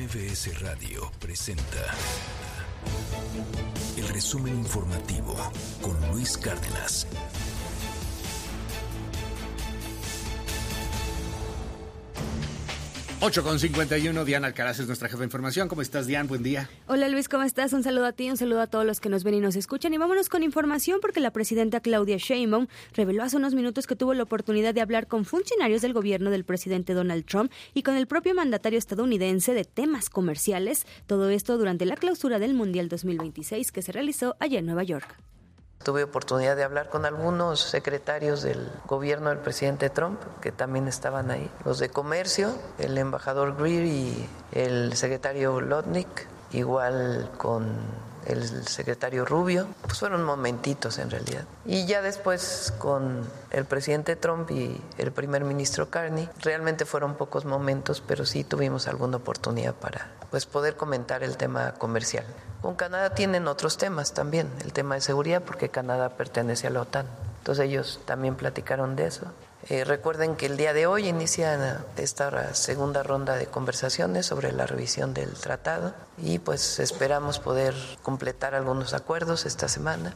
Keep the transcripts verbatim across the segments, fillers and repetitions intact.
M B S Radio presenta el resumen informativo con Luis Cárdenas. ocho con cincuenta y uno, Diana Alcaraz es nuestra jefa de información. ¿Cómo estás, Diana? Buen día. Hola, Luis, ¿cómo estás? Un saludo a ti, un saludo a todos los que nos ven y nos escuchan. Y vámonos con información porque la presidenta Claudia Sheinbaum reveló hace unos minutos que tuvo la oportunidad de hablar con funcionarios del gobierno del presidente Donald Trump y con el propio mandatario estadounidense de temas comerciales. Todo esto durante la clausura del Mundial dos mil veintiséis que se realizó allá en Nueva York. Tuve oportunidad de hablar con algunos secretarios del gobierno del presidente Trump, que también estaban ahí. Los de comercio, el embajador Greer y el secretario Lotnick, igual con el secretario Rubio. Pues fueron momentitos en realidad. Y ya después con el presidente Trump y el primer ministro Carney, realmente fueron pocos momentos, pero sí tuvimos alguna oportunidad para pues, poder comentar el tema comercial. Con Canadá tienen otros temas también, el tema de seguridad, porque Canadá pertenece a la OTAN. Entonces ellos también platicaron de eso. Eh, recuerden que el día de hoy inicia esta segunda ronda de conversaciones sobre la revisión del tratado y pues esperamos poder completar algunos acuerdos esta semana.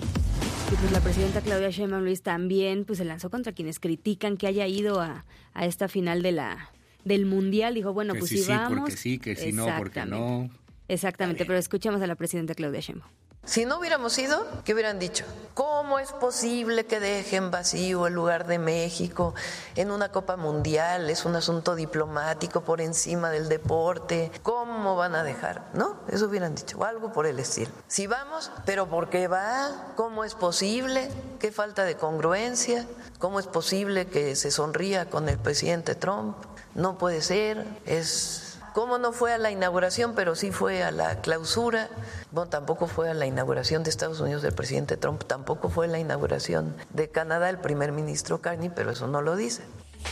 Y pues la presidenta Claudia Sheinbaum, Luis, también pues se lanzó contra quienes critican que haya ido a, a esta final de la del Mundial. Dijo, bueno, que pues sí, si sí, vamos... porque sí, que si no, porque no. Exactamente, pero escuchamos a la presidenta Claudia Sheinbaum. Si no hubiéramos ido, ¿qué hubieran dicho? ¿Cómo es posible que dejen vacío el lugar de México en una Copa Mundial? Es un asunto diplomático por encima del deporte. ¿Cómo van a dejar? ¿No? Eso hubieran dicho, o algo por el estilo. Si vamos, ¿pero por qué va? ¿Cómo es posible? ¿Qué falta de congruencia? ¿Cómo es posible que se sonría con el presidente Trump? No puede ser, es... ¿Cómo no fue a la inauguración, pero sí fue a la clausura? Bueno, tampoco fue a la inauguración de Estados Unidos del presidente Trump, tampoco fue a la inauguración de Canadá el primer ministro Carney, pero eso no lo dice.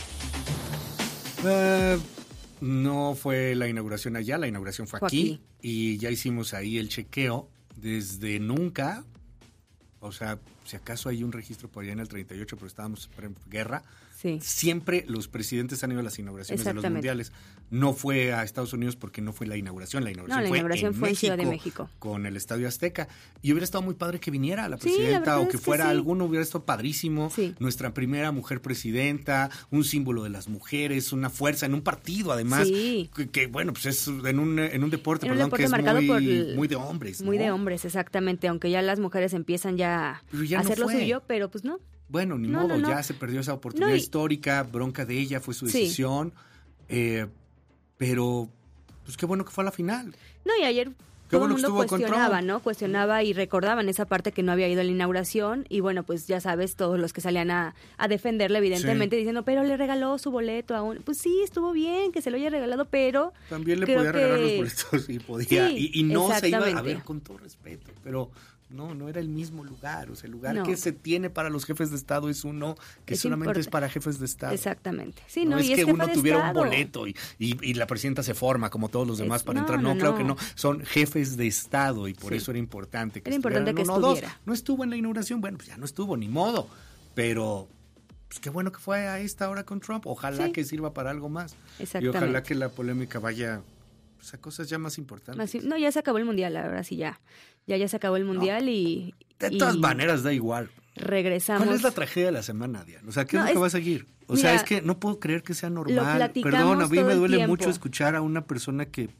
Uh, no fue la inauguración allá, la inauguración fue, fue aquí, aquí y ya hicimos ahí el chequeo. Desde nunca, o sea, si acaso hay un registro por allá en el treinta y ocho, pero estábamos en guerra. Sí. Siempre los presidentes han ido a las inauguraciones de los mundiales. No fue a Estados Unidos porque no fue la inauguración. La inauguración, no, la fue, inauguración en fue en México, Ciudad de México. Con el Estadio Azteca. Y hubiera estado muy padre que viniera la presidenta, sí, la o que es fuera que sí. alguno, hubiera estado padrísimo. Sí. Nuestra primera mujer presidenta, un símbolo de las mujeres, una fuerza en un partido, además. Sí. Que, que bueno, pues es en un, en un deporte, en un perdón, deporte que es marcado muy, por el, muy de hombres. Muy ¿no? de hombres, exactamente. Aunque ya las mujeres empiezan ya, ya a hacer no lo suyo, pero pues no. Bueno, ni no, modo, no, no. ya se perdió esa oportunidad no, y... histórica, bronca de ella, fue su decisión, sí. eh, pero pues qué bueno que fue a la final. No, y ayer qué todo bueno el mundo que cuestionaba, ¿no? Cuestionaba y recordaban esa parte que no había ido a la inauguración y bueno, pues ya sabes, todos los que salían a, a defenderle, evidentemente, sí. diciendo, pero le regaló su boleto a un... Pues sí, estuvo bien que se lo haya regalado, pero... También le podía que... regalar los boletos y podía, sí, y, y no se iba a ver con todo respeto, pero... No, no era el mismo lugar, o sea, el lugar no. que se tiene para los jefes de Estado es uno que es solamente importante. Es para jefes de Estado. Exactamente. Sí, no, no es y que es uno tuviera Estado. un boleto y, y, y la presidenta se forma como todos los demás es, para no, entrar. No, no, claro no. que no. Son jefes de Estado y por sí. eso era importante que era importante que uno, estuviera. Dos. No estuvo en la inauguración, bueno, pues ya no estuvo, ni modo. Pero pues qué bueno que fue a esta hora con Trump. Ojalá sí. que sirva para algo más. Exactamente. Y ojalá que la polémica vaya... O sea, cosas ya más importantes. Más, no, ya se acabó el Mundial, ahora sí ya. Ya ya se acabó el Mundial no, y... De y todas maneras da igual. Regresamos. ¿Cuál es la tragedia de la semana, Diana? O sea, ¿qué no, es lo que es, va a seguir? O mira, sea, es que no puedo creer que sea normal. Perdón, a mí me duele mucho escuchar a una persona que...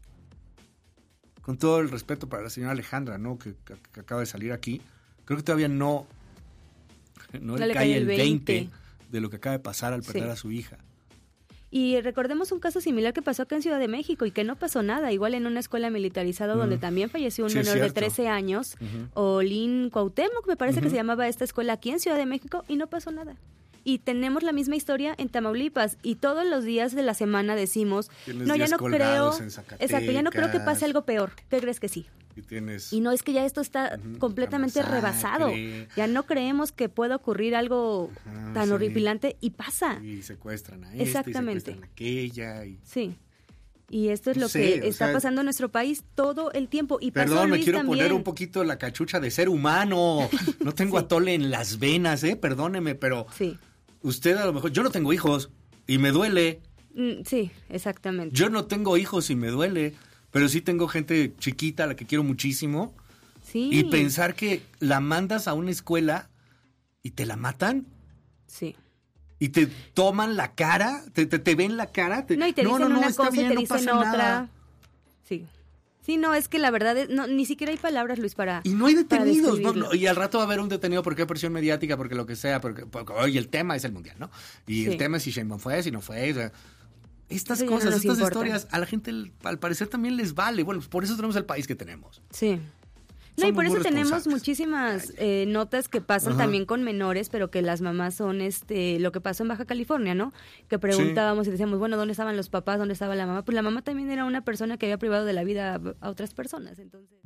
Con todo el respeto para la señora Alejandra, ¿no? Que, que, que acaba de salir aquí. Creo que todavía no... No, no le cae el veinte de lo que acaba de pasar al perder sí. a su hija. Y recordemos un caso similar que pasó acá en Ciudad de México y que no pasó nada, igual en una escuela militarizada mm. donde también falleció un sí, menor de trece años, uh-huh. Olin Cuauhtémoc, me parece uh-huh. que se llamaba esta escuela aquí en Ciudad de México y no pasó nada. Y tenemos la misma historia en Tamaulipas y todos los días de la semana decimos, no, ya no creo, exacto, ya no creo que pase algo peor. ¿Qué crees que sí? Y, tienes, y no es que ya esto está uh-huh, completamente rebasado. Ya no creemos que pueda ocurrir algo uh-huh, tan sí. horripilante y pasa. Y secuestran a este, exactamente. Y secuestran a aquella. Y... Sí. Y esto es lo sí, que está sea, pasando en nuestro país todo el tiempo. Y perdón, pasó, me Luis, quiero también. poner un poquito la cachucha de ser humano. No tengo sí. atole en las venas, ¿eh? Perdóneme, pero sí. usted a lo mejor... Yo no tengo hijos y me duele. Mm, sí, exactamente. Yo no tengo hijos y me duele, pero sí tengo gente chiquita a la que quiero muchísimo. Sí. Y pensar que la mandas a una escuela y te la matan. Sí. Y te toman la cara, te, te, te ven la cara. Te, no, y te dicen no, no, una está cosa bien, y te no dicen pasa otra. Nada. Sí. Sí, no, es que la verdad, es, no, ni siquiera hay palabras, Luis, para Y no hay detenidos, no, no, y al rato va a haber un detenido porque hay presión mediática, porque lo que sea, porque, porque oye, el tema es el mundial, ¿no? Y sí. el tema es si Sheinbaum fue, si no fue, o sea, estas eso cosas, no estas importa. historias, a la gente al parecer también les vale. Bueno, pues por eso tenemos el país que tenemos. Sí. No, Somos y por eso muy tenemos muchísimas eh, notas que pasan Ajá. también con menores, pero que las mamás son este lo que pasó en Baja California, ¿no? Que preguntábamos sí. y decíamos, bueno, ¿dónde estaban los papás? ¿Dónde estaba la mamá? Pues la mamá también era una persona que había privado de la vida a, a otras personas, entonces...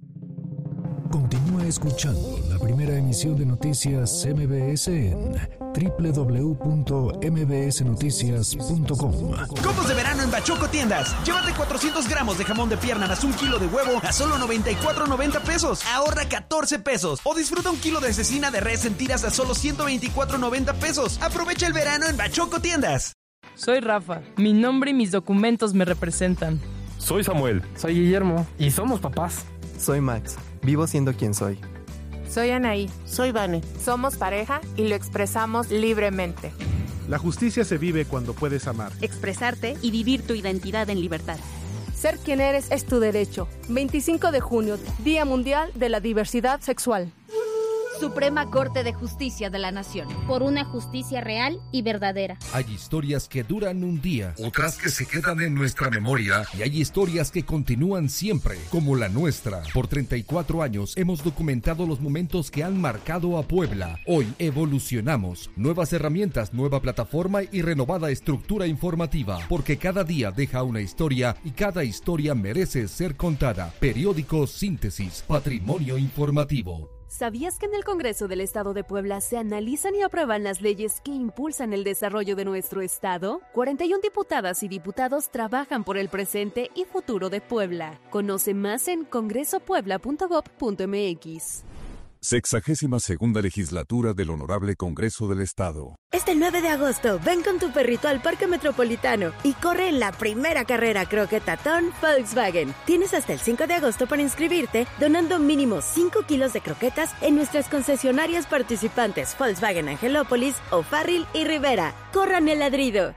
Continúa escuchando la primera emisión de Noticias M B S en doble u doble u doble u punto m b s noticias punto com. Combos de verano en Bachoco Tiendas. Llévate cuatrocientos gramos de jamón de pierna más un kilo de huevo a solo noventa y cuatro noventa pesos. Ahorra catorce pesos. O disfruta un kilo de cecina de res en tiras a solo ciento veinticuatro noventa pesos. Aprovecha el verano en Bachoco Tiendas. Soy Rafa. Mi nombre y mis documentos me representan. Soy Samuel. Soy Guillermo. Y somos papás. Soy Max. Vivo siendo quien soy. Soy Anaí. Soy Vane. Somos pareja y lo expresamos libremente. La justicia se vive cuando puedes amar, expresarte y vivir tu identidad en libertad. Ser quien eres es tu derecho. veinticinco de junio, Día Mundial de la Diversidad Sexual. Suprema Corte de Justicia de la Nación. Por una justicia real y verdadera. Hay historias que duran un día, otras que se quedan en nuestra memoria, y hay historias que continúan siempre, como la nuestra. Por treinta y cuatro años hemos documentado los momentos que han marcado a Puebla. Hoy evolucionamos. Nuevas herramientas, nueva plataforma y renovada estructura informativa, porque cada día deja una historia y cada historia merece ser contada. Periódico Síntesis, Patrimonio Informativo. ¿Sabías que en el Congreso del Estado de Puebla se analizan y aprueban las leyes que impulsan el desarrollo de nuestro estado? cuarenta y una diputadas y diputados trabajan por el presente y futuro de Puebla. Conoce más en congreso puebla punto gob punto m x. Sexagésima segunda legislatura del Honorable Congreso del Estado. Este nueve de agosto, ven con tu perrito al Parque Metropolitano y corre en la primera carrera croquetatón Volkswagen. Tienes hasta el cinco de agosto para inscribirte, donando mínimo cinco kilos de croquetas en nuestras concesionarias participantes Volkswagen Angelópolis, O'Farrill y Rivera. ¡Corran el ladrido!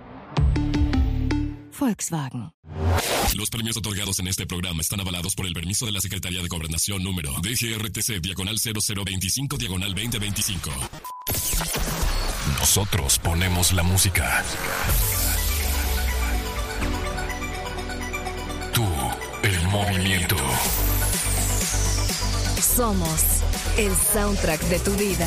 Volkswagen. Los premios otorgados en este programa están avalados por el permiso de la Secretaría de Gobernación número D G R T C diagonal cero cero veinticinco diagonal veinte veinticinco. Nosotros ponemos la música. Tú, el movimiento. Somos el soundtrack de tu vida.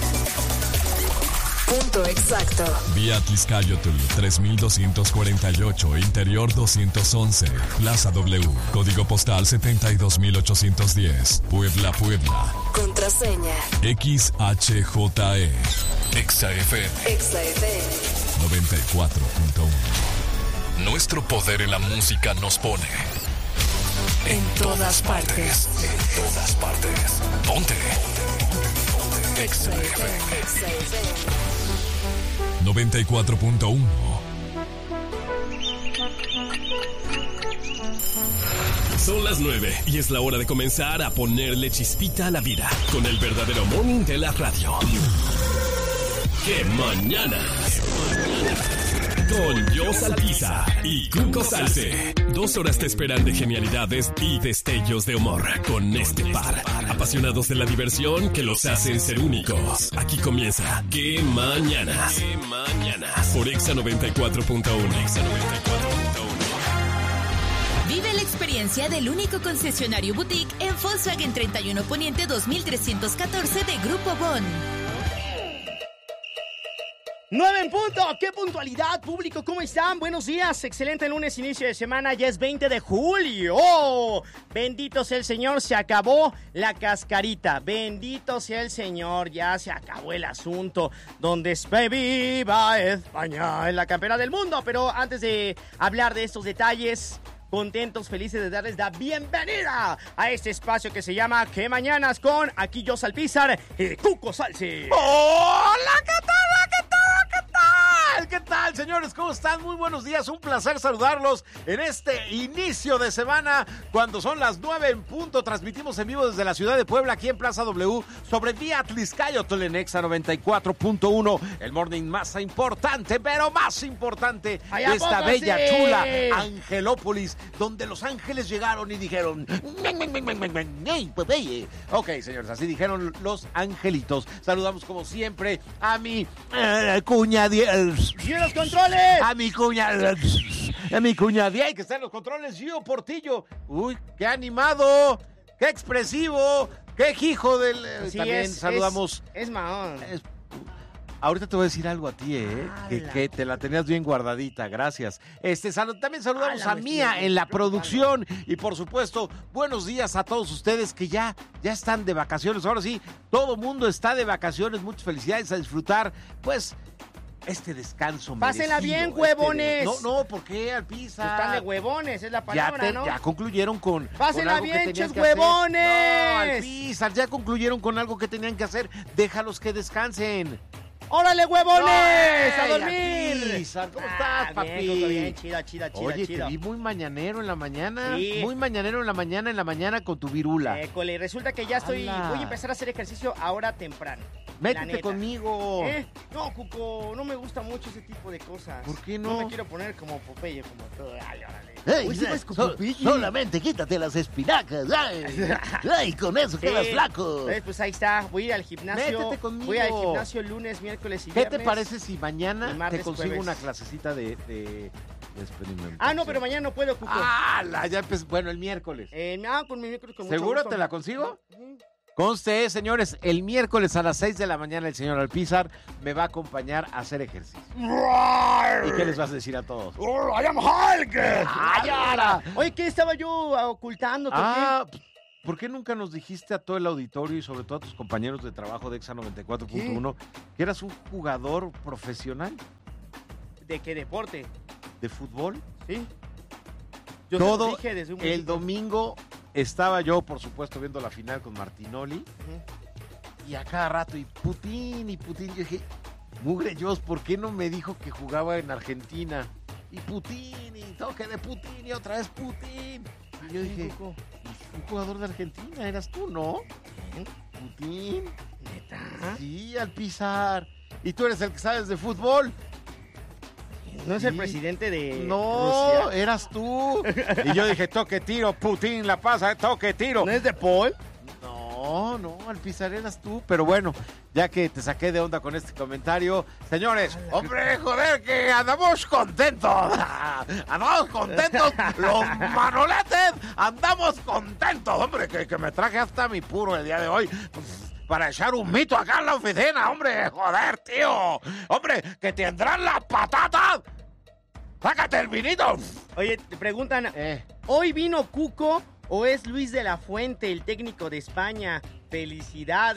Punto exacto. Vía Tizcayotl tres mil doscientos cuarenta y ocho, Interior doscientos once, Plaza W, Código Postal setenta y dos mil ochocientos diez, Puebla, Puebla. Contraseña X H J E, Exa F M, Exa F M noventa y cuatro punto uno. Nuestro poder en la música nos pone en, en todas partes. partes. En todas partes. Ponte. Exa F M noventa y cuatro punto uno. Son las nueve y es la hora de comenzar a ponerle chispita a la vida con el verdadero morning de la radio. ¡Qué mañana! Con Jos Alpiza y Cuco Salce. Dos horas te esperan de genialidades y destellos de humor con este par. Apasionados de la diversión que los hacen ser únicos. Aquí comienza ¡Qué mañanas! ¡Qué mañanas! Por Exa noventa y cuatro punto uno. Exa noventa y cuatro punto uno. Vive la experiencia del único concesionario boutique en Volkswagen treinta y uno Poniente dos mil trescientos catorce de Grupo Bon. nueve en punto, ¡qué puntualidad, público! ¿Cómo están? Buenos días, excelente lunes, inicio de semana, ya es veinte de julio. ¡Oh! Bendito sea el Señor, se acabó la cascarita. Bendito sea el Señor, ya se acabó el asunto. Donde se viva España, en la campera del mundo. Pero antes de hablar de estos detalles, contentos, felices de darles la bienvenida a este espacio que se llama ¿Qué mañanas? Con aquí Jos Alpizar y Cuco Salce. ¡Hola! ¿Qué tal? ¿Qué tal? ¿Qué tal? tal? ¿Qué tal, señores? ¿Cómo están? Muy buenos días. Un placer saludarlos en este inicio de semana, cuando son las nueve en punto. Transmitimos en vivo desde la ciudad de Puebla, aquí en Plaza W, sobre vía Atlixcayotl en Exa noventa y cuatro punto uno. El morning más importante, pero más importante Allá de esta póngase. bella, chula Angelópolis, donde los ángeles llegaron y dijeron... Ok, señores, así dijeron los angelitos. Saludamos como siempre a mi eh, cuña... ¡Y los controles! A mi cuña... A mi cuña que está en los controles, Gio Portillo. Uy, qué animado, qué expresivo, qué hijo del... Sí, También es, saludamos... Es, es mahón. Es, ahorita te voy a decir algo a ti, ¿eh? Que, que te la tenías bien guardadita, gracias. Este, sal, también saludamos Ala, a Mía en la producción y, por supuesto, buenos días a todos ustedes que ya, ya están de vacaciones. Ahora sí, todo mundo está de vacaciones. Muchas felicidades, a disfrutar, pues... este descanso Pásenla merecido, bien, huevones. Este de... No, no, ¿por qué, Alpizar? Están de huevones, es la palabra, ya te, ¿no? Ya concluyeron con, Pásenla con algo bien, que tenían ches que hacer. huevones. No, Alpizar, ya concluyeron con algo que tenían que hacer. Déjalos que descansen. ¡Órale, huevones! No, ¡A dormir! Alpizar, ¿cómo Ah, estás, papi? Bien, Coco, bien, chido, chido, chido, Oye, chido. te vi muy mañanero en la mañana. Sí. Muy mañanero en la mañana, en la mañana con tu virula. École, resulta que ya estoy... Ala. Voy a empezar a hacer ejercicio ahora temprano. Métete conmigo. ¿Eh? No, Cuco, no me gusta mucho ese tipo de cosas. ¿Por qué No no? me quiero poner como Popeye, como todo. Dale, órale. Ey, Uy, sí, pues, como so- Popeye. solamente quítate las espinacas. Ay, ay, con eso Sí. quedas flaco. Entonces, pues ahí está. Voy a ir al gimnasio. Métete conmigo. Voy al gimnasio lunes, miércoles y ¿Qué viernes. te parece si y mañana martes, te consigo jueves. una clasecita de, de, de experimentación? Ah, no, pero mañana no puedo, Cuco. Ah, la, ya empecé. Bueno, el miércoles. Eh, ah, con mi miércoles con mucho ¿Seguro gusto. te la consigo? Conste, señores, el miércoles a las seis de la mañana el señor Alpizar me va a acompañar a hacer ejercicio. ¿Y qué les vas a decir a todos? I am Hulk. ¡Ay, ahora! Oye, ¿qué estaba yo ocultando? Ah, ¿por qué nunca nos dijiste a todo el auditorio y sobre todo a tus compañeros de trabajo de Exa noventa y cuatro punto uno que eras un jugador profesional ¿De qué deporte? de fútbol? Sí. Yo se Todo los dije desde un el principio. domingo estaba yo, por supuesto, viendo la final con Martinoli. Ujú. Y a cada rato, y Putin, y Putin. Yo dije, mugre Dios, ¿por qué no me dijo que jugaba en Argentina? Y Putin, y toque de Putin, y otra vez Putin. Y yo dije, un jugador de Argentina, eras tú, ¿no? Putin. ¿Neta? Sí, Alpizar. ¿Y tú eres el que sabes de fútbol? ¿No es Sí. el presidente de No, Rusia? eras tú. Y yo dije, toque tiro, Putin la pasa, toque tiro. ¿No es de Paul? No, no, Alpizar eras tú. Pero bueno, ya que te saqué de onda con este comentario, señores, hombre, joder, que andamos contentos. Andamos contentos. Los manoletes, andamos contentos. Hombre, que, que me traje hasta mi puro el día de hoy. Para echar un mito acá en la oficina, hombre. Joder, tío. Hombre, que tendrán las patatas. Sácate el vinito. Oye, te preguntan, Eh. ¿hoy vino Cuco o es Luis de la Fuente, el técnico de España? Felicidades,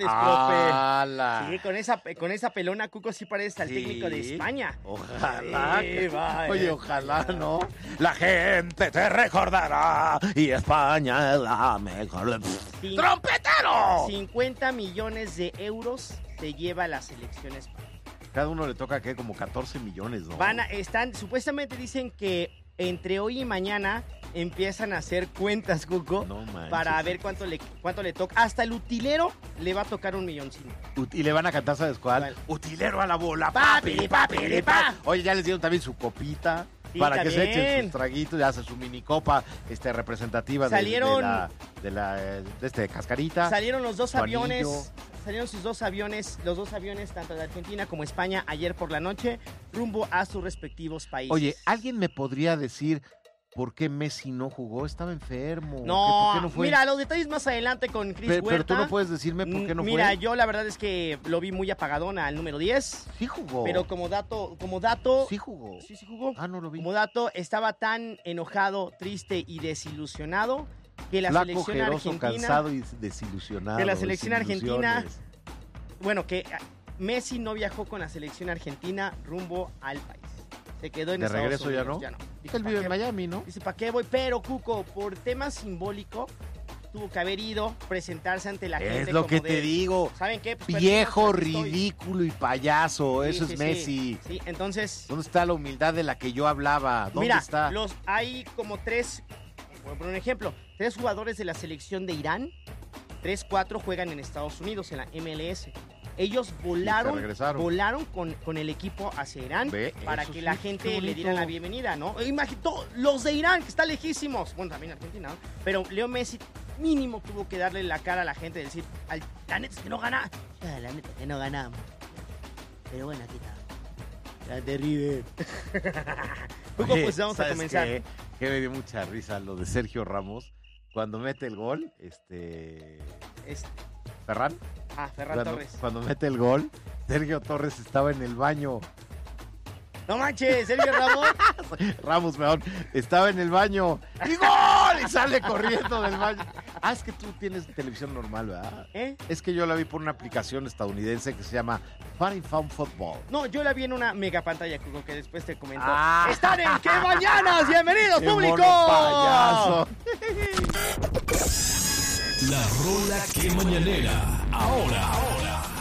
¡Hala! profe. Sí, con esa, con esa pelona Cuco sí parece al Sí. técnico de España. Ojalá. Sí, que- vaya. Oye, ojalá, ¿no? La gente te recordará y España es la mejor. Sí. ¡Trompetero! cincuenta millones de euros se lleva la selección española. Cada uno le toca, ¿qué? Como catorce millones, ¿no? Van a, están, supuestamente dicen que entre hoy y mañana empiezan a hacer cuentas, Cuco, No manches. para ver cuánto le, cuánto le toca. Hasta el utilero le va a tocar un milloncito. Ut- Y le van a cantar, ¿sabes cuál? ¿Cuál? Utilero a la bola, Papi, papi, papi, papi, pa. Oye, ya les dieron también su copita. Sí, para que se también. echen sus traguitos, ya hace su mini copa este, representativa de- Salieron- de, la, de la eh, de este cascarita. Salieron los dos su aviones, anillo. salieron sus dos aviones, los dos aviones, tanto de Argentina como España, ayer por la noche, rumbo a sus respectivos países. Oye, ¿alguien me podría decir por qué Messi no jugó? Estaba enfermo. no, ¿Por qué no fue? mira, los detalles más adelante con Chris Pero, Huerta. pero tú no puedes decirme por qué no Mira, fue. yo la verdad es que lo vi muy apagadón al número diez. Sí jugó. Pero como dato, como dato, Sí jugó. sí, sí jugó. Ah, no lo vi. Como dato, estaba tan enojado, triste y desilusionado que la Flaco, selección ojeroso, argentina, cansado y desilusionado. que la selección sin argentina, ilusiones. bueno, que Messi no viajó con la selección argentina rumbo al país. Se quedó en ¿De Estados regreso ya Unidos, no? Ya no. Dice, él vive en Miami, ¿no? Dice, ¿para qué voy? Pero, Cuco, por tema simbólico, tuvo que haber ido, presentarse ante la gente. Es lo como que de, te digo. ¿Saben qué? Pues, Viejo, perdimos, ridículo y payaso. Sí, Eso sí, es sí. Messi. Sí, entonces... ¿Dónde está la humildad de la que yo hablaba? ¿Dónde Mira, está? Los, hay como tres, voy a poner un ejemplo, tres jugadores de la selección de Irán, tres, cuatro juegan en Estados Unidos, en la M L S. Ellos volaron, volaron con, con el equipo hacia Irán Ve, para eso que sí, la qué gente bonito. le diera la bienvenida, ¿no? Imagino, los de Irán, que están lejísimos. Bueno, también Argentina, ¿no? Pero Leo Messi mínimo tuvo que darle la cara a la gente, decir, al, la neta es que no gana. Ah, la neta es que no ganamos. Pero bueno, aquí está. Ya te ríes. Hugo, Oye, pues vamos a ¿sabes comenzar. qué? Que me dio mucha risa lo de Sergio Ramos cuando mete el gol, este... Este. ¿Ferran? Ah, Ferran cuando, Torres. Cuando mete el gol, Sergio Torres estaba en el baño. No manches, Sergio Ramos. Ramos, mejor, estaba en el baño. ¡Y gol! Y sale corriendo del baño. Ah, es que tú tienes televisión normal, ¿verdad? ¿Eh? Es que yo la vi por una aplicación estadounidense que se llama Funny Fun Football. No, yo la vi en una mega pantalla, Cuco, que después te comentó. Ah. ¡Están en ¡Qué mañanas! ¡Bienvenidos, ¡Qué público! mono payaso! La rola que mañanera. Ahora, ahora.